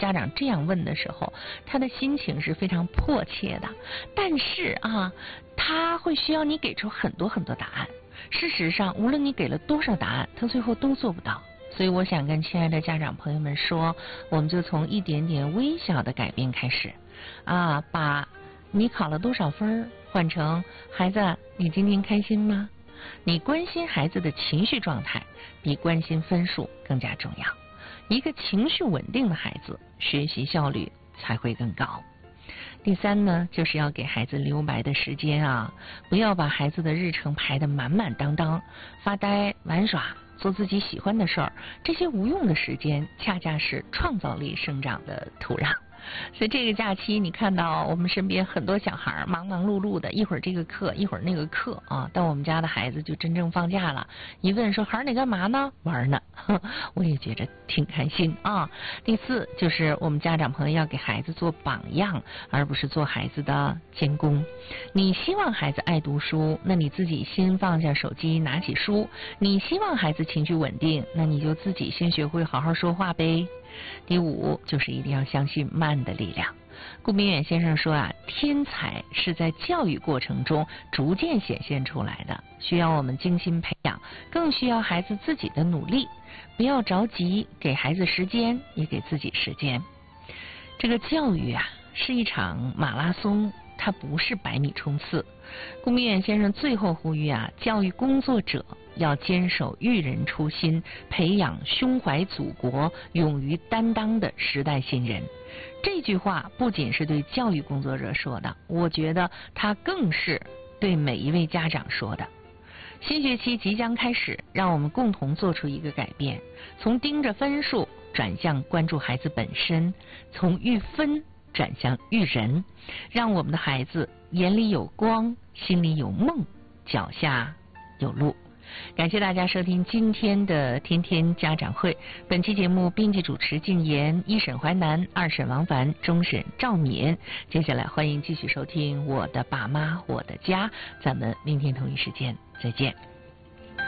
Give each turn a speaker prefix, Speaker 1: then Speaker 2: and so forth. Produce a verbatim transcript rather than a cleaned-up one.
Speaker 1: 家长这样问的时候，他的心情是非常迫切的，但是啊，他会需要你给出很多很多答案。事实上，无论你给了多少答案，他最后都做不到。所以我想跟亲爱的家长朋友们说，我们就从一点点微小的改变开始啊，把你考了多少分换成孩子你今天开心吗？你关心孩子的情绪状态比关心分数更加重要。一个情绪稳定的孩子，学习效率才会更高。第三呢，就是要给孩子留白的时间啊，不要把孩子的日程排得满满当当，发呆玩耍做自己喜欢的事儿，这些无用的时间恰恰是创造力生长的土壤。所以这个假期你看到我们身边很多小孩忙忙碌碌的，一会儿这个课一会儿那个课啊，但我们家的孩子就真正放假了，一问说孩儿你干嘛呢？玩呢。我也觉得挺开心啊。第四就是我们家长朋友要给孩子做榜样，而不是做孩子的监工。你希望孩子爱读书，那你自己先放下手机拿起书。你希望孩子情绪稳定，那你就自己先学会好好说话呗。第五就是一定要相信慢的力量。顾明远先生说啊，天才是在教育过程中逐渐显现出来的，需要我们精心培养，更需要孩子自己的努力。不要着急，给孩子时间，也给自己时间。这个教育啊，是一场马拉松，它不是百米冲刺。顾明远先生最后呼吁啊，教育工作者要坚守育人初心，培养胸怀祖国、勇于担当的时代新人。这句话不仅是对教育工作者说的，我觉得它更是对每一位家长说的。新学期即将开始，让我们共同做出一个改变，从盯着分数转向关注孩子本身，从育分转向育人，让我们的孩子眼里有光，心里有梦，脚下有路。感谢大家收听今天的天天家长会。本期节目编辑主持静言，一审淮南，二审王凡，终审赵敏。接下来欢迎继续收听我的爸妈我的家，咱们明天同一时间再见。